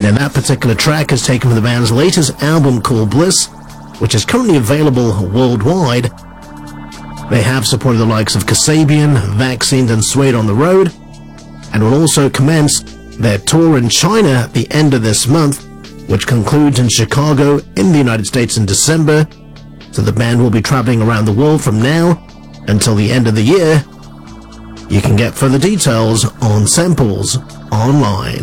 Now that particular track is taken from the band's latest album called Bliss, which is currently available worldwide. They have supported the likes of Kasabian, Vaccines and Suede on the road, and will also commence their tour in China at the end of this month, which concludes in Chicago in the United States in December. So the band will be traveling around the world from now until the end of the year. You can get further details on Samples online.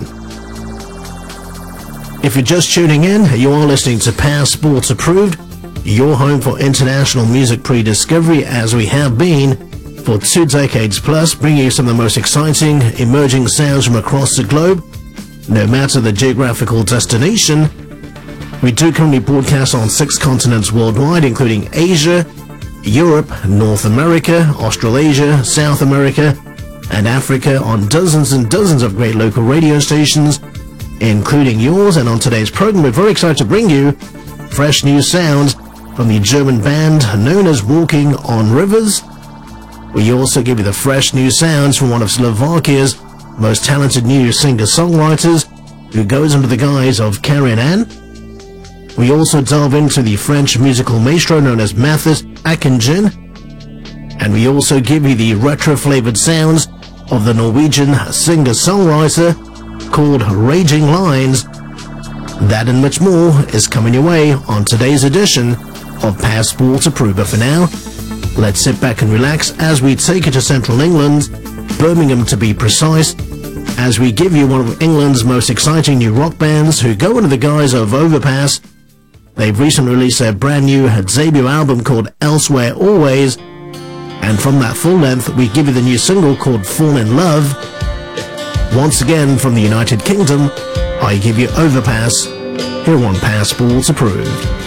If you're just tuning in, you are listening to Passports Approved, your home for international music pre-discovery, as we have been for 2 decades plus, bringing you some of the most exciting emerging sounds from across the globe, no matter the geographical destination. We do currently broadcast on 6 continents worldwide, including Asia, Europe, North America, Australasia, South America, and Africa, on dozens and dozens of great local radio stations, including yours. And on today's program, we're very excited to bring you fresh new sounds from the German band known as Walking on Rivers. We also give you the fresh new sounds from one of Slovakia's most talented new singer-songwriters, who goes under the guise of Karen Ann. We also delve into the French musical maestro known as Mathis Akingen, and we also give you the retro-flavored sounds of the Norwegian singer-songwriter called Raging Lines. That and much more is coming your way on today's edition of Passport Approved. But for now, let's sit back and relax as we take you to central England, Birmingham to be precise, as we give you one of England's most exciting new rock bands who go under the guise of Overpass. They've recently released their brand new debut album called Elsewhere Always, and from that full length we give you the new single called Fall in Love. Once again from the United Kingdom, I give you Overpass here on Passports Approved.